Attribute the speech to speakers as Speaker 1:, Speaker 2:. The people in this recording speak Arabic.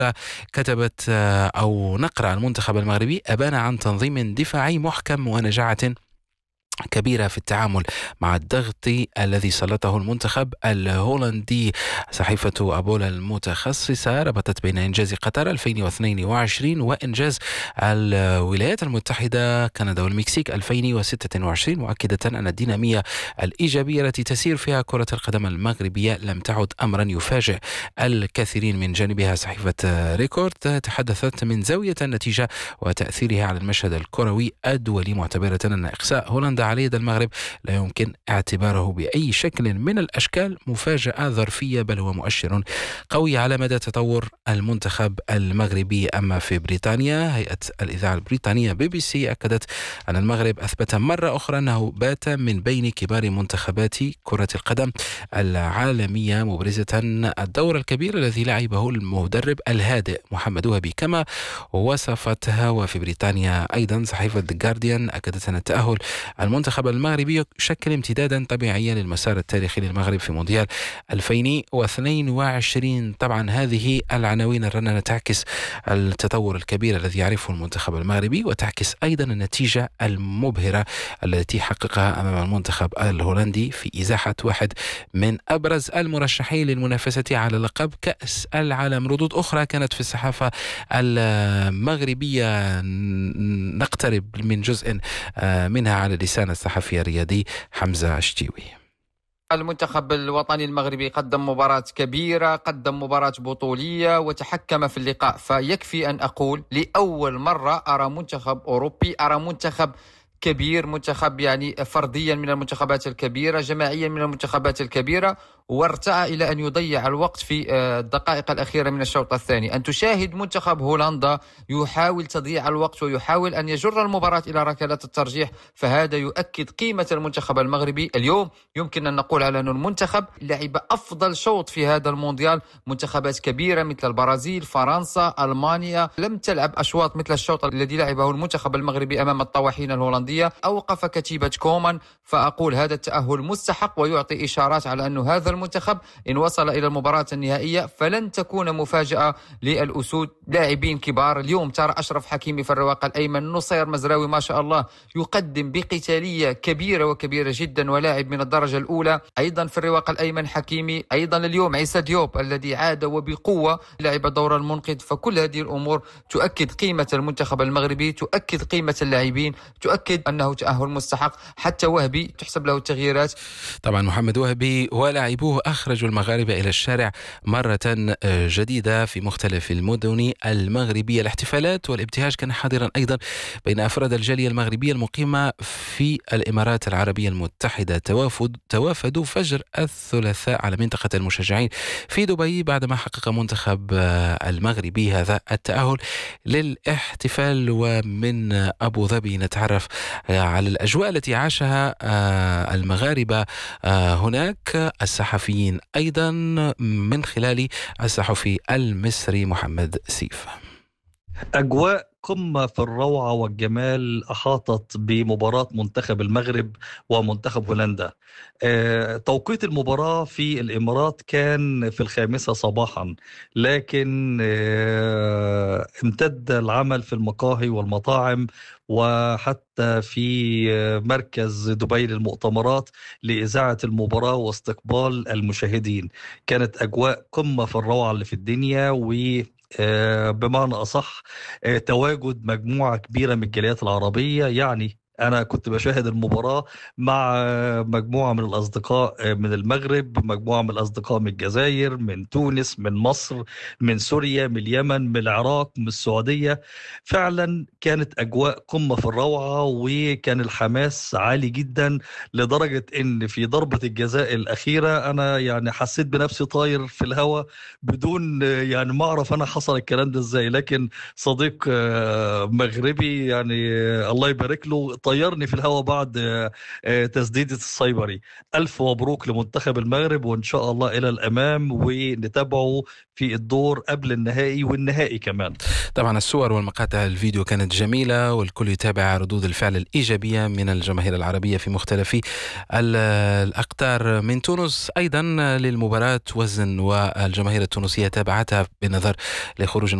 Speaker 1: كتبت أو نقرأ عن المنتخب المغربي: أبان عن تنظيم دفاعي محكم ونجاعة كبيرة في التعامل مع الضغط الذي سلطه المنتخب الهولندي. صحيفة أبولا المتخصصة ربطت بين إنجاز قطر 2022 وإنجاز الولايات المتحدة، كندا والمكسيك 2026، مؤكدة أن الدينامية الإيجابية التي تسير فيها كرة القدم المغربية لم تعد أمرا يفاجئ الكثيرين. من جانبها صحيفة ريكورد تحدثت من زاوية النتيجة وتأثيرها على المشهد الكروي الدولي، معتبرة أن إقصاء هولندا على يد المغرب لا يمكن اعتباره بأي شكل من الأشكال مفاجأة ظرفية، بل هو مؤشر قوي على مدى تطور المنتخب المغربي. أما في بريطانيا، هيئة الإذاعة البريطانية BBC أكدت أن المغرب أثبت مرة أخرى أنه بات من بين كبار منتخبات كرة القدم العالمية، مبرزة الدور الكبير الذي لعبه المدرب الهادئ محمد وهبي كما وصفتها. وفي بريطانيا أيضا صحيفة The Guardian أكدت أن التأهل المنتخب المغربي يشكل امتدادا طبيعيا للمسار التاريخي للمغرب في مونديال 2022. طبعا هذه العناوين الرنة تعكس التطور الكبير الذي يعرفه المنتخب المغربي، وتعكس أيضا النتيجة المبهرة التي حققها أمام المنتخب الهولندي في إزاحة واحد من أبرز المرشحين للمنافسة على لقب كأس العالم. ردود أخرى كانت في الصحافة المغربية نقترب من جزء منها على لسان الصحفي الرياضي حمزة شتيوي.
Speaker 2: المنتخب الوطني المغربي قدم مباراة كبيرة، قدم مباراة بطولية وتحكم في اللقاء، فيكفي أن أقول لأول مرة أرى منتخب أوروبي، أرى منتخب كبير، منتخب يعني فرديا من المنتخبات الكبيرة، جماعيا من المنتخبات الكبيرة، وارتأى إلى أن يضيع الوقت في الدقائق الأخيرة من الشوط الثاني. أن تشاهد منتخب هولندا يحاول تضييع الوقت ويحاول أن يجر المباراة إلى ركلات الترجيح، فهذا يؤكد قيمة المنتخب المغربي. اليوم يمكن أن نقول على أن المنتخب لعب أفضل شوط في هذا المونديال. منتخبات كبيرة مثل البرازيل، فرنسا، ألمانيا لم تلعب أشواط مثل الشوط الذي لعبه المنتخب المغربي أمام الطواحين الهولندية. أوقف كتيبة كومان، فأقول هذا التأهل مستحق ويعطي إشارات على أن هذا المنتخب إن وصل إلى المباراة النهائية فلن تكون مفاجأة للأسود. لاعبين كبار اليوم، ترى أشرف حكيمي في الرواق الأيمن، نصير مزراوي ما شاء الله يقدم بقتالية كبيرة وكبيرة جدا ولاعب من الدرجة الأولى. أيضا في الرواق الأيمن حكيمي، أيضا اليوم عيسى ديوب الذي عاد وبقوة لعب دور المنقذ. فكل هذه الأمور تؤكد قيمة المنتخب المغربي، تؤكد قيمة اللاعبين، تؤكد أنه تأهل مستحق. حتى وهبي تحسب له التغييرات.
Speaker 1: طبعا محمد وهبي ولاعبوه أخرجوا المغاربة إلى الشارع مرة جديدة في مختلف المدن المغربية. الاحتفالات والابتهاج كان حاضرا أيضا بين أفراد الجالية المغربية المقيمة في الإمارات العربية المتحدة. توافدوا فجر الثلاثاء على منطقة المشجعين في دبي بعدما حقق منتخب المغربي هذا التأهل للاحتفال. ومن أبو ظبي نتعرف على الأجواء التي عاشها المغاربة هناك، الصحفيين أيضا، من خلال الصحفي المصري محمد سيف.
Speaker 3: أجواء قمة في الروعة والجمال أحاطت بمباراة منتخب المغرب ومنتخب هولندا. توقيت المباراة في الإمارات كان في 5 صباحا، لكن امتد العمل في المقاهي والمطاعم وحتى في مركز دبي للمؤتمرات لإذاعة المباراة واستقبال المشاهدين. كانت أجواء قمة في الروعة اللي في الدنيا، و بمعنى أصح تواجد مجموعة كبيرة من الجاليات العربية. يعني أنا كنت بشاهد المباراة مع مجموعة من الأصدقاء من المغرب، مجموعة من الأصدقاء من الجزائر، من تونس، من مصر، من سوريا، من اليمن، من العراق، من السعودية. فعلا كانت أجواء قمة في الروعة، وكان الحماس عالي جدا لدرجة إن في ضربة الجزاء الأخيرة أنا يعني حسيت بنفسي طاير في الهواء بدون يعني ما أعرف أنا حصل الكلام ده إزاي. لكن صديق مغربي يعني الله يبارك له وطيرني في الهواء بعد تسديدة السايبري. ألف مبروك لمنتخب المغرب، وإن شاء الله إلى الأمام، ونتابعه في الدور قبل النهائي والنهائي كمان.
Speaker 1: طبعا الصور والمقاطع الفيديو كانت جميلة، والكل يتابع ردود الفعل الإيجابية من الجماهير العربية في مختلف الأقطار. من تونس أيضا للمباراة وزن، والجماهير التونسية تابعتها بنظر لخروج